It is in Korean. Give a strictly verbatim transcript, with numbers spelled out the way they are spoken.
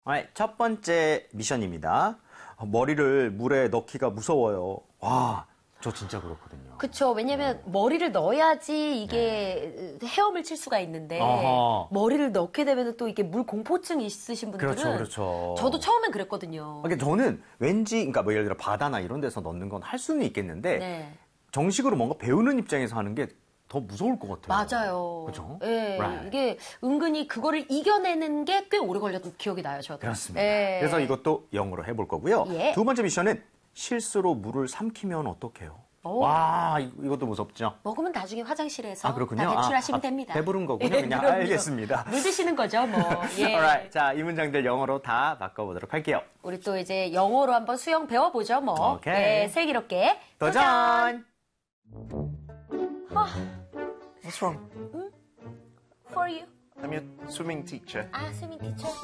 네, 첫 번째 미션입니다. 머리를 물에 넣기가 무서워요. 와, 저 진짜 그렇거든요. 그쵸. 왜냐면 네. 머리를 넣어야지 이게 네. 헤엄을 칠 수가 있는데 어허. 머리를 넣게 되면 또 이게 물 공포증 있으신 분들은 그렇죠, 그렇죠. 저도 처음엔 그랬거든요. 그러니까 저는 왠지 그러니까 뭐 예를 들어 바다나 이런 데서 넣는 건 할 수는 있겠는데 네. 정식으로 뭔가 배우는 입장에서 하는 게 더 무서울 것 같아요. 맞아요. 그렇죠? 네, right. 이게 은근히 그거를 이겨내는 게 꽤 오래 걸렸던 기억이 나요, 저도. 그렇습니다. 네. 그래서 이것도 영어로 해볼 거고요. 예. 두 번째 미션은 실수로 물을 삼키면 어떡해요? 오. 와, 이것도 무섭죠? 먹으면 나중에 화장실에서 아, 그렇군요. 다 배출하시면 아, 됩니다. 배부른 거군요. 예, 그냥 그럼요. 알겠습니다. 물 드시는 거죠, 뭐. 예. Alright. 자, 이 문장들 영어로 다 바꿔보도록 할게요. 우리 또 이제 영어로 한번 수영 배워보죠, 뭐. 오케이. 네, 슬기롭게 도전! 아. What's wrong? 응? For you. I'm your swimming teacher. 아, 스위밍 티처.